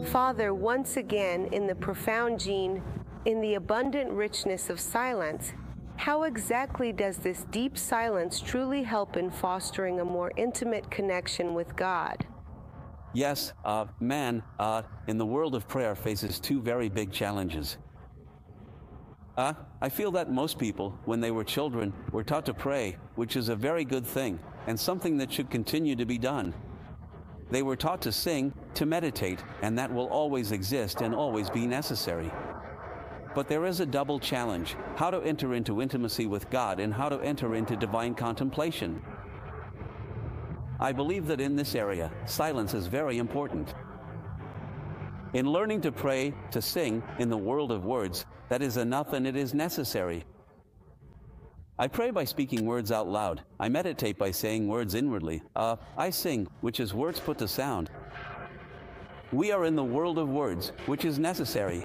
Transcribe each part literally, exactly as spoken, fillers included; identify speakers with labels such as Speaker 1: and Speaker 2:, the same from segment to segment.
Speaker 1: Father, once again, in the profound gene, in the abundant richness of silence, how exactly does this deep silence truly help in fostering a more intimate connection with God?
Speaker 2: Yes, uh, man, uh, in the world of prayer faces two very big challenges. Uh, I feel that most people, when they were children, were taught to pray, which is a very good thing, and something that should continue to be done. They were taught to sing, to meditate, and that will always exist and always be necessary. But there is a double challenge: how to enter into intimacy with God and how to enter into divine contemplation. I believe that in this area, silence is very important. In learning to pray, to sing, in the world of words, that is enough and it is necessary. I pray by speaking words out loud. I meditate by saying words inwardly. Uh, I sing, which is words put to sound. We are in the world of words, which is necessary.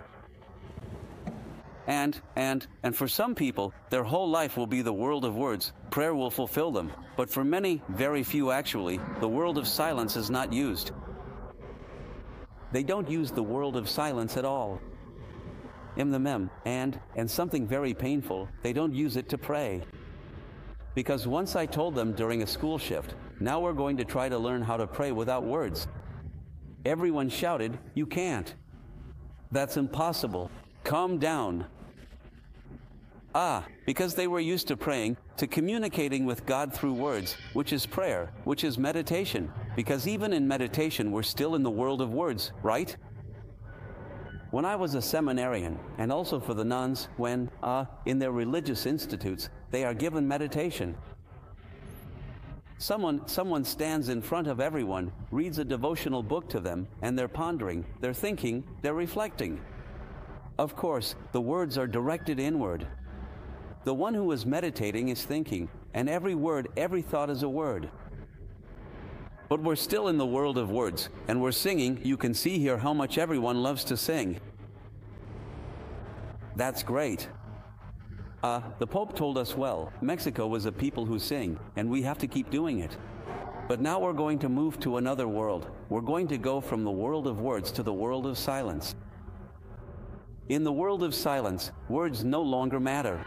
Speaker 2: And, and, and for some people, their whole life will be the world of words. Prayer will fulfill them. But for many, very few actually, the world of silence is not used. They don't use the world of silence at all. In the mem, and, and something very painful, they don't use it to pray. Because once I told them during a school shift, now we're going to try to learn how to pray without words. Everyone shouted, "You can't. That's impossible. Calm down." Ah, because they were used to praying, to communicating with God through words, which is prayer, which is meditation. Because even in meditation, we're still in the world of words, right? When I was a seminarian, and also for the nuns, when, uh, in their religious institutes, they are given meditation. Someone, someone stands in front of everyone, reads a devotional book to them, and they're pondering, they're thinking, they're reflecting. Of course, the words are directed inward. The one who is meditating is thinking, and every word, every thought is a word. But we're still in the world of words, and we're singing. You can see here how much everyone loves to sing. That's great. Uh, the Pope told us well, Mexico was a people who sing, and we have to keep doing it. But now we're going to move to another world. We're going to go from the world of words to the world of silence. In the world of silence, words no longer matter.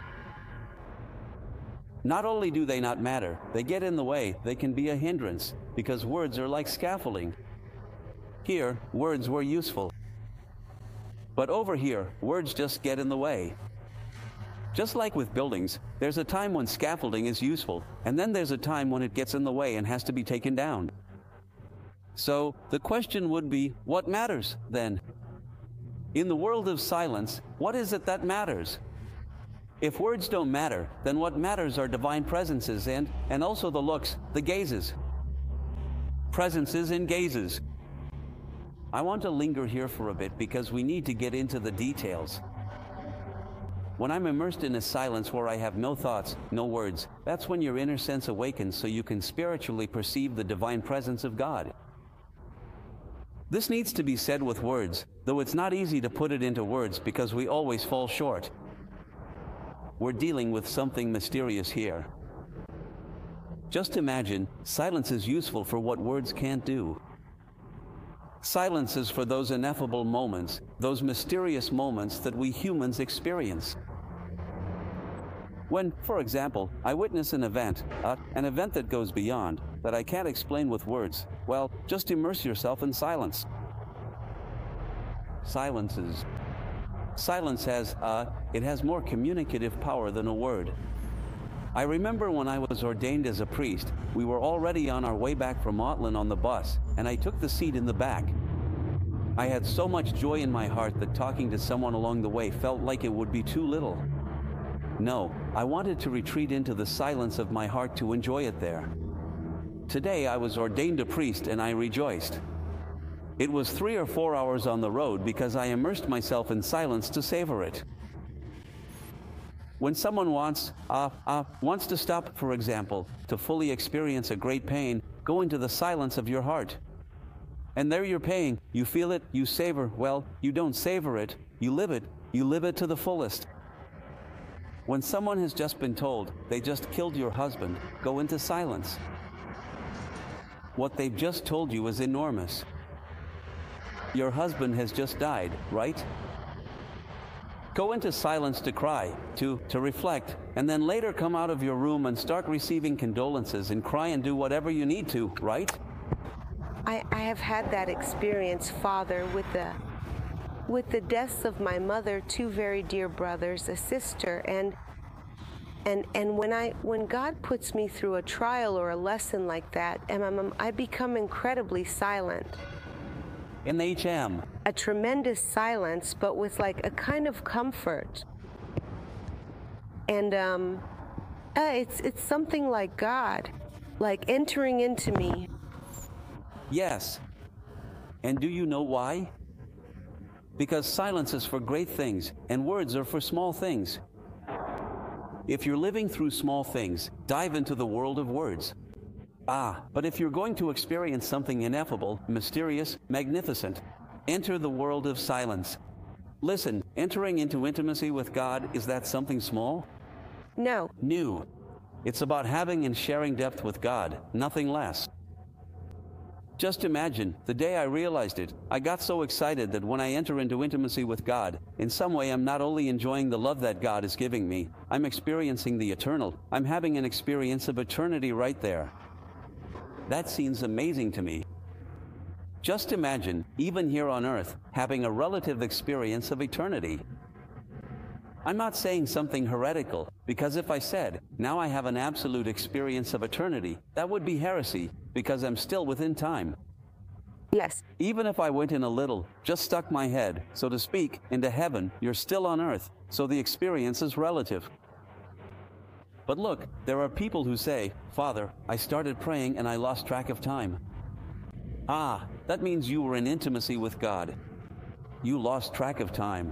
Speaker 2: Not only do they not matter, they get in the way, they can be a hindrance, because words are like scaffolding. Here, words were useful. But over here, words just get in the way. Just like with buildings, there's a time when scaffolding is useful, and then there's a time when it gets in the way and has to be taken down. So, the question would be, what matters, then? In the world of silence, what is it that matters? If words don't matter, then what matters are divine presences and, and also the looks, the gazes. Presences and gazes. I want to linger here for a bit because we need to get into the details. When I'm immersed in a silence where I have no thoughts, no words, that's when your inner sense awakens so you can spiritually perceive the divine presence of God. This needs to be said with words, though it's not easy to put it into words because we always fall short. We're dealing with something mysterious here. Just imagine, silence is useful for what words can't do. Silence is for those ineffable moments, those mysterious moments that we humans experience. When, for example, I witness an event, uh, an event that goes beyond, that I can't explain with words, well, just immerse yourself in silence. Silence is... Silence has, uh, it has more communicative power than a word. I remember when I was ordained as a priest, we were already on our way back from Ottland on the bus, and I took the seat in the back. I had so much joy in my heart that talking to someone along the way felt like it would be too little. No, I wanted to retreat into the silence of my heart to enjoy it there. Today I was ordained a priest and I rejoiced. It was three or four hours on the road because I immersed myself in silence to savor it. When someone wants, uh, uh, wants to stop, for example, to fully experience a great pain, go into the silence of your heart. And there you're paying, you feel it, you savor, well, you don't savor it, you live it, you live it to the fullest. When someone has just been told they just killed your husband, go into silence. What they've just told you is enormous. your husband has just died, right? Go into silence to cry, to, to reflect, and then later come out of your room and start receiving condolences and cry and do whatever you need to, right?
Speaker 1: I, I have had that experience, Father, with the with the deaths of my mother, two very dear brothers, a sister, and and and when I when God puts me through a trial or a lesson like that, and I'm, I become incredibly silent.
Speaker 2: In H M.
Speaker 1: A tremendous silence, but with like a kind of comfort. And um, uh, it's it's something like God, like entering into me.
Speaker 2: Yes. And do you know why? Because silence is for great things, and words are for small things. If you're living through small things, dive into the world of words. Ah, but if you're going to experience something ineffable, mysterious, magnificent, enter the world of silence. Listen, entering into intimacy with God, is that something small?
Speaker 1: No.
Speaker 2: New. It's about having and sharing depth with God, nothing less. Just imagine, the day I realized it, I got so excited that when I enter into intimacy with God, in some way I'm not only enjoying the love that God is giving me, I'm experiencing the eternal. I'm having an experience of eternity right there. That seems amazing to me. Just imagine, even here on earth, having a relative experience of eternity. I'm not saying something heretical, because if I said, now I have an absolute experience of eternity, that would be heresy, because I'm still within time.
Speaker 1: Yes.
Speaker 2: Even if I went in a little, just stuck my head, so to speak, into heaven, you're still on earth, so the experience is relative. But look, there are people who say, Father, I started praying and I lost track of time. Ah, that means you were in intimacy with God. You lost track of time.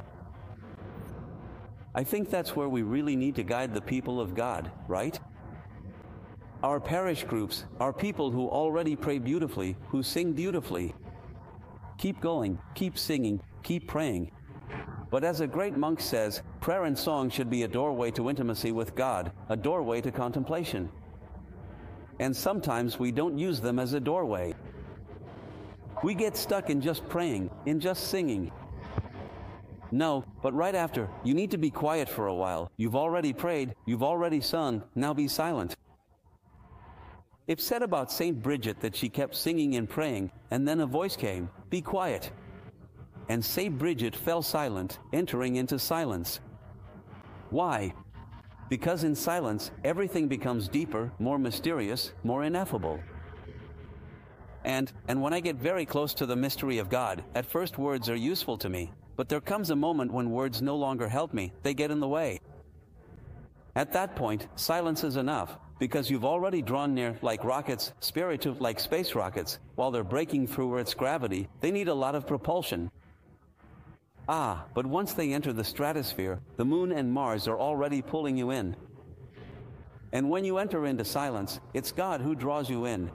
Speaker 2: I think that's where we really need to guide the people of God, right? Our parish groups are people who already pray beautifully, who sing beautifully. Keep going, keep singing, keep praying. But as a great monk says, prayer and song should be a doorway to intimacy with God, a doorway to contemplation. And sometimes we don't use them as a doorway. We get stuck in just praying, in just singing. No, but right after, you need to be quiet for a while. You've already prayed, you've already sung, now be silent. It's said about Saint Bridget that she kept singing and praying, and then a voice came, be quiet. And Saint Bridget fell silent, entering into silence. Why? Because in silence, everything becomes deeper, more mysterious, more ineffable. And, and when I get very close to the mystery of God, at first words are useful to me, but there comes a moment when words no longer help me, they get in the way. At that point, silence is enough, because you've already drawn near like rockets, spirited like space rockets. While they're breaking through Earth's gravity, they need a lot of propulsion. Ah, but once they enter the stratosphere, the moon and Mars are already pulling you in. And when you enter into silence, it's God who draws you in.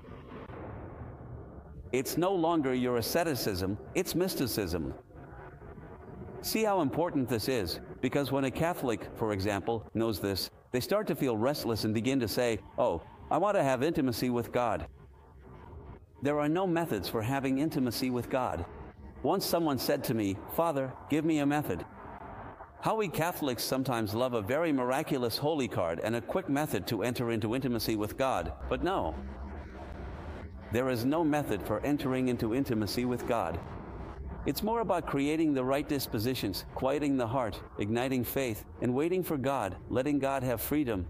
Speaker 2: It's no longer your asceticism, it's mysticism. See how important this is, because when a Catholic, for example, knows this, they start to feel restless and begin to say, oh, I want to have intimacy with God. There are no methods for having intimacy with God. Once someone said to me, Father, give me a method. How we Catholics sometimes love a very miraculous holy card and a quick method to enter into intimacy with God, but no. There is no method for entering into intimacy with God. It's more about creating the right dispositions, quieting the heart, igniting faith, and waiting for God, letting God have freedom